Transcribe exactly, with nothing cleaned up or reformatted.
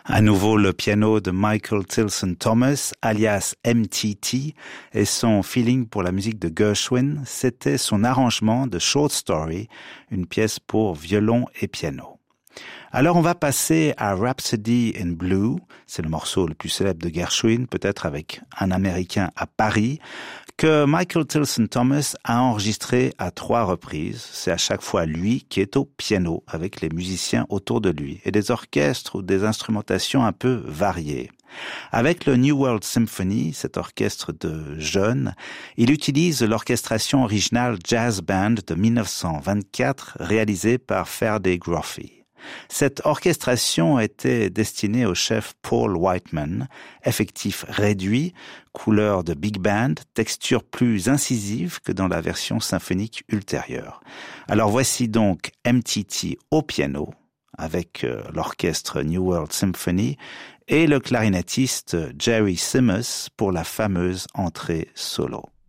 À nouveau le piano de Michael Tilson Thomas, alias M T T, et son feeling pour la musique de Gershwin, c'était son arrangement de Short Story, une pièce pour violon et piano. Alors on va passer à Rhapsody in Blue, c'est le morceau le plus célèbre de Gershwin, peut-être avec un Américain à Paris, que Michael Tilson Thomas a enregistré à trois reprises. C'est à chaque fois lui qui est au piano avec les musiciens autour de lui et des orchestres ou des instrumentations un peu variées. Avec le New World Symphony, cet orchestre de jeunes, il utilise l'orchestration originale Jazz Band de dix-neuf cent vingt-quatre réalisée par Ferdy Groffy. Cette orchestration était destinée au chef Paul Whiteman, effectif réduit, couleur de big band, texture plus incisive que dans la version symphonique ultérieure. Alors voici donc M T T au piano, avec euh, l'orchestre New World Symphony, et le clarinettiste Jerry Simmons pour la fameuse entrée solo.